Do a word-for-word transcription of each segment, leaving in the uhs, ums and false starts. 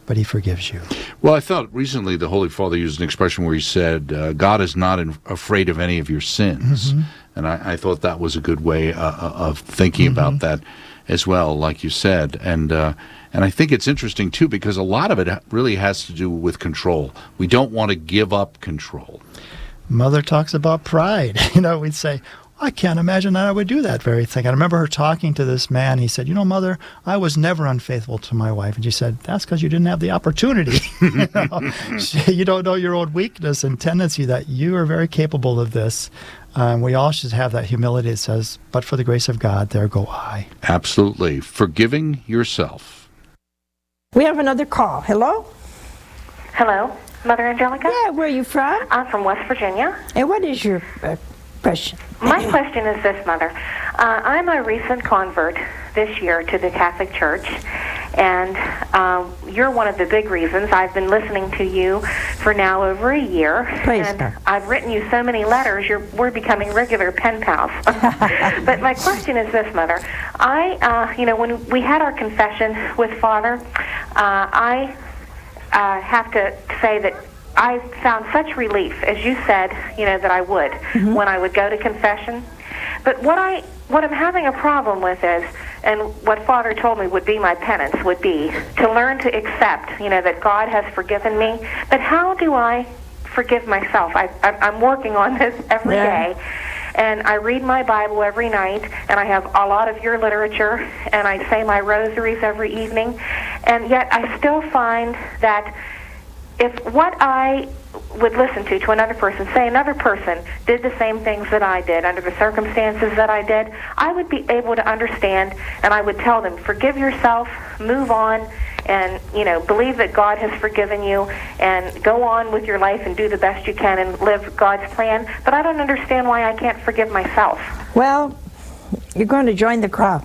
but he forgives you. Well, I thought recently the Holy Father used an expression where he said, uh, God is not in, afraid of any of your sins. Mm-hmm. And I, I thought that was a good way uh, of thinking mm-hmm. about that as well, like you said. And uh, and I think it's interesting, too, because a lot of it really has to do with control. We don't want to give up control. Mother talks about pride. You know, we'd say, I can't imagine that I would do that very thing. I remember her talking to this man. He said, you know, Mother, I was never unfaithful to my wife. And she said, that's because you didn't have the opportunity. you know? You don't know your own weakness and tendency, that you are very capable of this. Um, we all should have that humility that says, but for the grace of God, there go I. Absolutely. Forgiving yourself. We have another call. Hello? Hello, Mother Angelica? Yeah, where are you from? I'm from West Virginia. And what is your uh, question? My question is this, Mother. Uh, I'm a recent convert this year to the Catholic Church, and um, you're one of the big reasons. I've been listening to you for now over a year, Praise and God. I've written you so many letters, you're, we're becoming regular pen pals. But my question is this, Mother. I, uh, you know, when we had our confession with Father, uh, I uh, have to say that I found such relief, as you said, you know, that I would mm-hmm. when I would go to confession. But what I what I'm having a problem with is, and what Father told me would be my penance, would be to learn to accept, you know, that God has forgiven me. But how do I forgive myself? I, I, I'm working on this every yeah. day. And I read my Bible every night, and I have a lot of your literature, and I say my rosaries every evening. And yet I still find that if what I would listen to to another person, say another person did the same things that I did under the circumstances that I did, I would be able to understand, and I would tell them, forgive yourself, move on, and, you know, believe that God has forgiven you, and go on with your life and do the best you can and live God's plan. But I don't understand why I can't forgive myself. Well, you're going to join the crowd.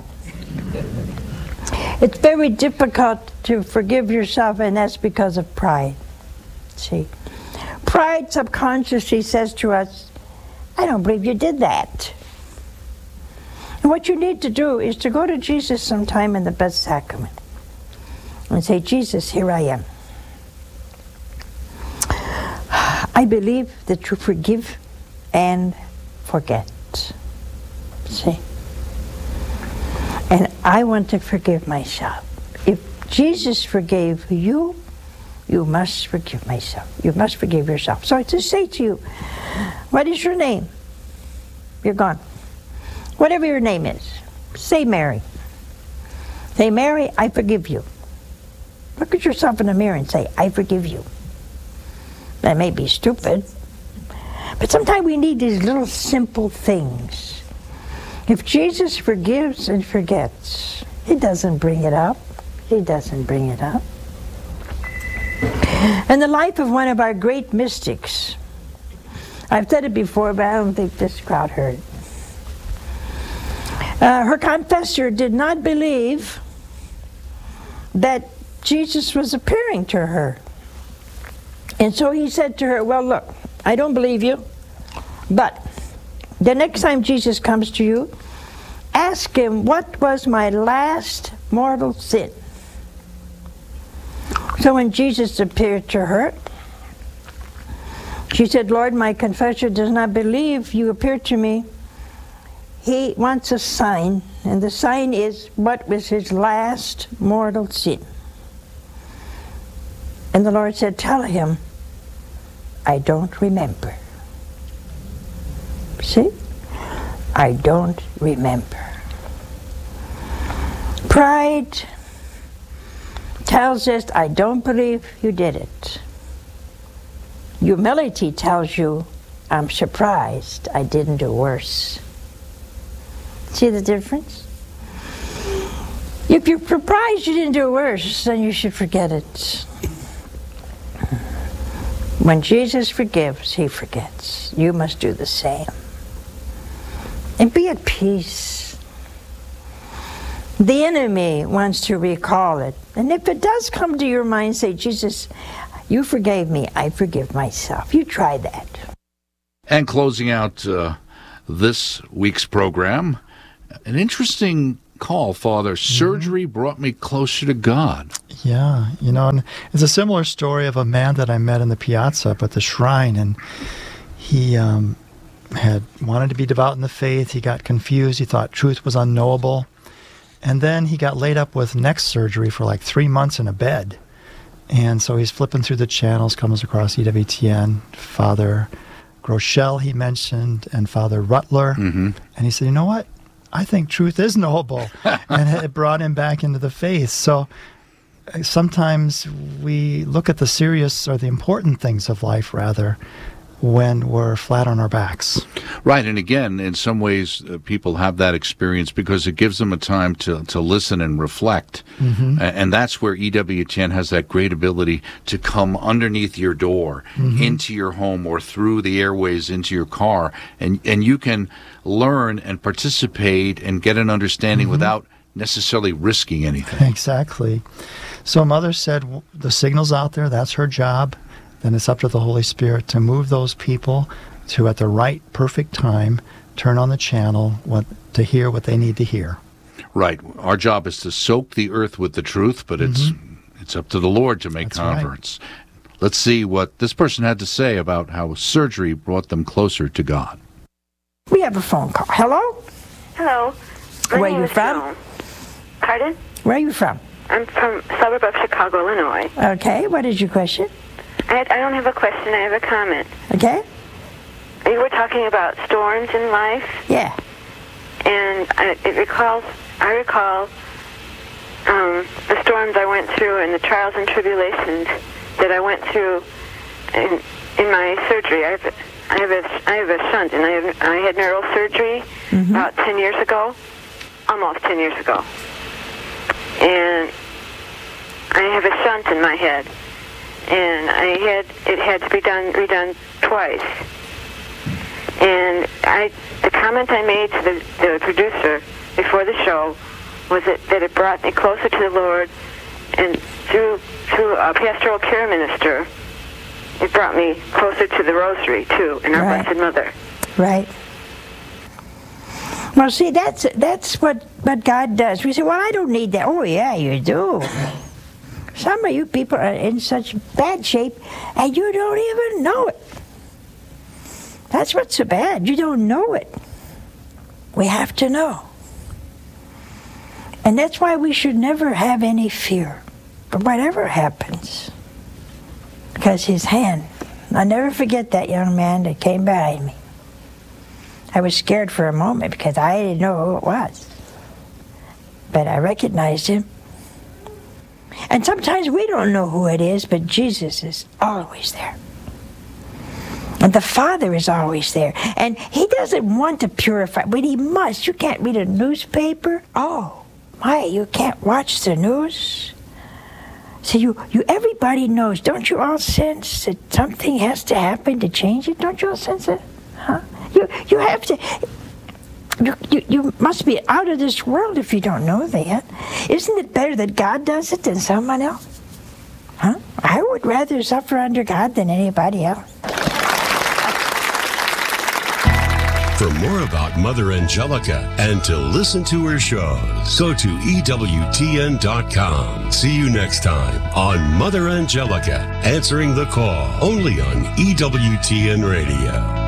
It's very difficult to forgive yourself, and that's because of pride. See, pride subconsciously says to us, I don't believe you did that. And what you need to do is to go to Jesus sometime in the Blessed Sacrament and say, Jesus, here I am. I believe that you forgive and forget. See? And I want to forgive myself. If Jesus forgave you, you must forgive myself. You must forgive yourself. So I just say to you, what is your name? You're gone. Whatever your name is, say Mary. Say, Mary, I forgive you. Look at yourself in the mirror and say, I forgive you. That may be stupid, but sometimes we need these little simple things. If Jesus forgives and forgets, he doesn't bring it up. He doesn't bring it up. In the life of one of our great mystics, I've said it before, but I don't think this crowd heard it. Uh, her confessor did not believe that Jesus was appearing to her. And so he said to her, well, look, I don't believe you, but the next time Jesus comes to you, ask him, what was my last mortal sin? So when Jesus appeared to her, she said, Lord, my confessor does not believe you appeared to me. He wants a sign, and the sign is, what was his last mortal sin? And the Lord said, tell him, I don't remember. See? I don't remember. Pride tells us, I don't believe you did it. Humility tells you, I'm surprised I didn't do worse. See the difference? If you're surprised you didn't do worse, then you should forget it. When Jesus forgives, he forgets. You must do the same. And be at peace. The enemy wants to recall it. And if it does come to your mind, say, Jesus, you forgave me, I forgive myself. You try that. And closing out uh, this week's program, an interesting call, Father. Surgery brought me closer to God. Yeah, you know, and it's a similar story of a man that I met in the piazza up at the shrine, and he um, had wanted to be devout in the faith. He got confused. He thought truth was unknowable. And then he got laid up with neck surgery for like three months in a bed. And so he's flipping through the channels, comes across E W T N, Father Groeschel he mentioned, and Father Rutler. Mm-hmm. And he said, you know what? I think truth is knowable. And it brought him back into the faith. So sometimes we look at the serious or the important things of life, rather, when we're flat on our backs. Right, and again, in some ways, uh, people have that experience because it gives them a time to, to listen and reflect. Mm-hmm. A- and that's where E W T N has that great ability to come underneath your door, mm-hmm. into your home, or through the airways into your car, and, and you can learn and participate and get an understanding mm-hmm. without necessarily risking anything. Exactly. So Mother said the signal's out there, that's her job. Then it's up to the Holy Spirit to move those people to, at the right, perfect time, turn on the channel what, to hear what they need to hear. Right. Our job is to soak the earth with the truth, but it's mm-hmm. it's up to the Lord to make That's converts. Right. Let's see what this person had to say about how surgery brought them closer to God. We have a phone call. Hello? Hello. My Where name are you is from? Joan. Pardon? Where are you from? I'm from a suburb of Chicago, Illinois. Okay, what is your question? I, I don't have a question, I have a comment. Okay. You were talking about storms in life. Yeah. And I, it recalls, I recall um, the storms I went through and the trials and tribulations that I went through in, in my surgery. I have, I have a, I have a shunt, and I, have, I had neural surgery mm-hmm. about ten years ago, almost ten years ago. And I have a shunt in my head. And I had it had to be done redone twice. And I, the comment I made to the, the producer before the show was that, that it brought me closer to the Lord, and through through a pastoral care minister, it brought me closer to the Rosary too, and our Right. Blessed Mother. Right. Well, see, that's that's what what God does. We say, well, I don't need that. Oh, yeah, you do. Some of you people are in such bad shape, and you don't even know it. That's what's so bad. You don't know it. We have to know. And that's why we should never have any fear for whatever happens. Because his hand, I'll never forget that young man that came behind me. I was scared for a moment because I didn't know who it was. But I recognized him. And sometimes we don't know who it is, but Jesus is always there. And the Father is always there. And he doesn't want to purify, but he must. You can't read a newspaper. Oh, my, you can't watch the news. So you, you, everybody knows. Don't you all sense that something has to happen to change it? Don't you all sense it? Huh? You, you have to... You, you, you must be out of this world if you don't know that. Isn't it better that God does it than someone else? Huh? I would rather suffer under God than anybody else. For more about Mother Angelica and to listen to her shows, go to E W T N dot com. See you next time on Mother Angelica, answering the call, only on E W T N Radio.